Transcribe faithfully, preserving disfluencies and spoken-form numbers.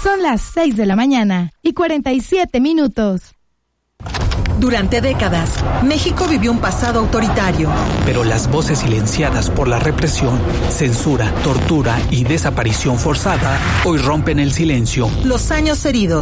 Son las seis de la mañana y cuarenta y siete minutos. Durante décadas, México vivió un pasado autoritario. Pero las voces silenciadas por la represión, censura, tortura y desaparición forzada hoy rompen el silencio. Los años heridos.